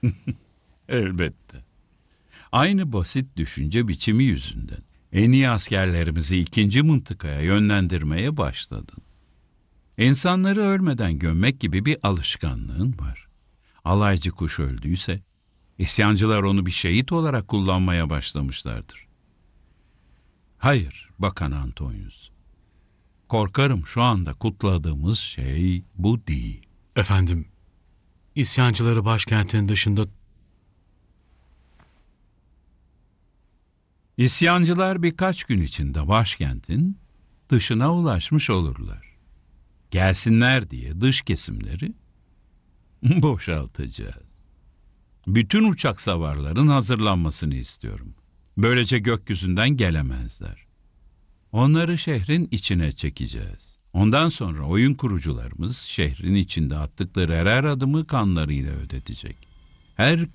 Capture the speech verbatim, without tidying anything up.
Elbette. Aynı basit düşünce biçimi yüzünden en iyi askerlerimizi ikinci mıntıkaya yönlendirmeye başladın. İnsanları ölmeden gömmek gibi bir alışkanlığın var. Alaycı kuş öldüyse, isyancılar onu bir şehit olarak kullanmaya başlamışlardır. Hayır, Bakan Antonius. Korkarım şu anda kutladığımız şey bu değil. Efendim, isyancıları başkentin dışında... İsyancılar birkaç gün içinde başkentin dışına ulaşmış olurlar. Gelsinler diye dış kesimleri boşaltacağız. Bütün uçak savarların hazırlanmasını istiyorum. Böylece gökyüzünden gelemezler. Onları şehrin içine çekeceğiz. Ondan sonra oyun kurucularımız şehrin içinde attıkları her adımı kanlarıyla ödetecek. Her